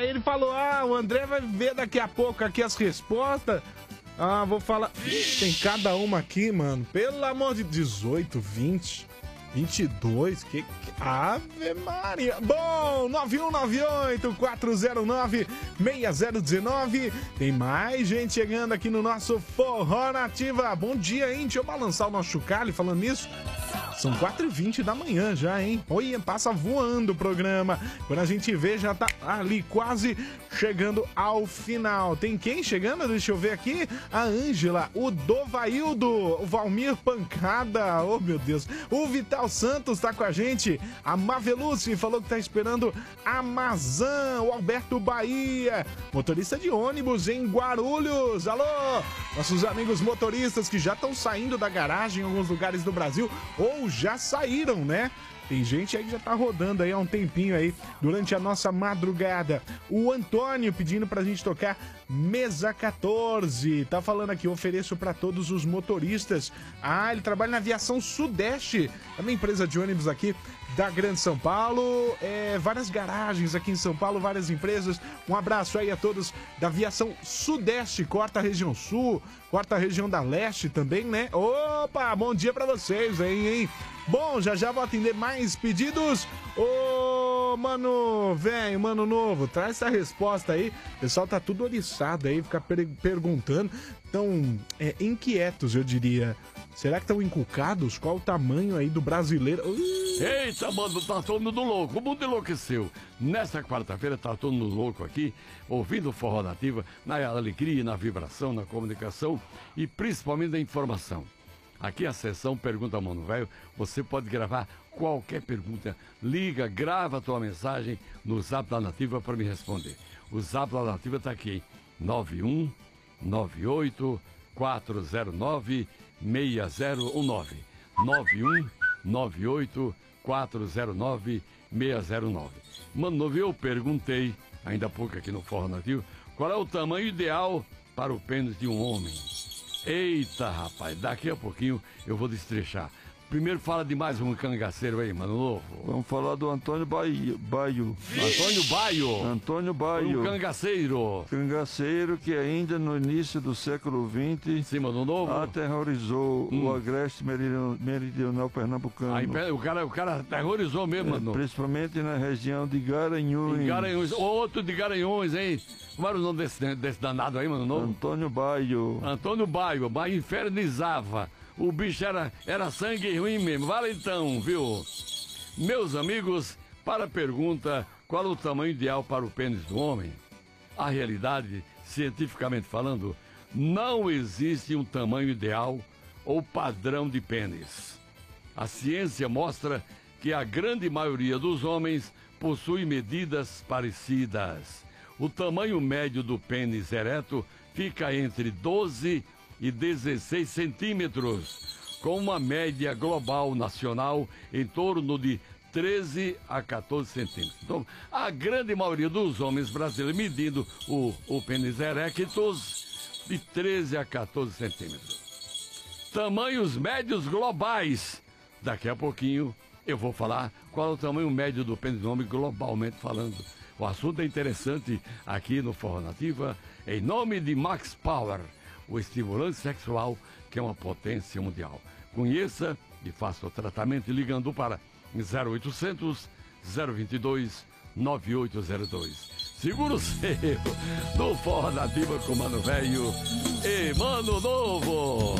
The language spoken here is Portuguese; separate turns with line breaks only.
Aí ele falou, o André vai ver daqui a pouco aqui as respostas. Vou falar... Ixi, tem cada uma aqui, mano. Pelo amor de 18, 20, 22, Ave Maria. Bom, 9198-409-6019. Tem mais gente chegando aqui no nosso Forró Nativa. Bom dia, hein? Deixa eu balançar o nosso chocalho falando nisso. São 4h20 da manhã já, hein? Olha, passa voando o programa. Quando a gente vê, já tá ali quase chegando ao final. Tem quem chegando? Deixa eu ver aqui. A Ângela, o Dovaildo, o Valmir Pancada, oh meu Deus. O Vital Santos tá com a gente. A Mavelucci falou que tá esperando a Mazan, o Alberto Bahia, motorista de ônibus em Guarulhos. Alô, nossos amigos motoristas que já estão saindo da garagem em alguns lugares do Brasil ou já saíram, né? Tem gente aí que já tá rodando aí há um tempinho aí, durante a nossa madrugada. O Antônio pedindo pra gente tocar Mesa 14. Tá falando aqui, ofereço pra todos os motoristas. Ele trabalha na Aviação Sudeste, é uma empresa de ônibus aqui da Grande São Paulo. Várias garagens aqui em São Paulo, várias empresas. Um abraço aí a todos da Aviação Sudeste, corta a região Sul, corta a região da Leste também, né? Opa, bom dia pra vocês aí, hein? Bom, já vou atender mais pedidos. Ô, mano velho, mano novo, traz essa resposta aí. O pessoal tá tudo oriçado aí, fica perguntando. Tão inquietos, eu diria. Será que estão encucados? Qual o tamanho aí do brasileiro?
Eita, mano, tá todo mundo louco. O mundo enlouqueceu. Nessa quarta-feira tá todo mundo louco aqui, ouvindo o Forró Nativa, na alegria, na vibração, na comunicação e principalmente na informação. Aqui a sessão Pergunta Mano Velho, você pode gravar qualquer pergunta. Liga, grava a tua mensagem no Zap da Nativa para me responder. O Zap da Nativa tá aqui, 9198-409-6019. 9198-409-6019. Mano, eu perguntei, ainda há pouco aqui no Forró Nativo, qual é o tamanho ideal para o pênis de um homem? Eita, rapaz, daqui a pouquinho eu vou destrechar. Primeiro fala de mais um cangaceiro aí, mano novo.
Vamos falar do Antônio Baio.
Antônio Baio.
Antônio Baio.
Um cangaceiro.
Cangaceiro que ainda no início do século XX...
Sim, mano novo.
Aterrorizou o agreste meridional pernambucano.
Aí, o cara aterrorizou mesmo, mano.
Principalmente na região de Garanhuns.
Garanhuns. Outro de Garanhuns, hein? Como era o nome desse danado aí, mano novo?
Antônio Baio.
Antônio Baio. Baio infernizava. O bicho era sangue ruim mesmo. Vale então, viu? Meus amigos, para a pergunta, qual o tamanho ideal para o pênis do homem? A realidade, cientificamente falando, não existe um tamanho ideal ou padrão de pênis. A ciência mostra que a grande maioria dos homens possui medidas parecidas. O tamanho médio do pênis ereto fica entre 12 e 16 centímetros, com uma média global nacional em torno de 13 a 14 centímetros. Então, a grande maioria dos homens brasileiros medindo o pênis erectus de 13 a 14 centímetros. Tamanhos médios globais. Daqui a pouquinho eu vou falar qual é o tamanho médio do pênis do homem globalmente falando. O assunto é interessante aqui no Forró Nativa, em nome de Max Power, o estimulante sexual que é uma potência mundial. Conheça e faça o tratamento ligando para 0800 022 9802. Seguro seu, do Forró Nativa com Mano Velho e Mano Novo.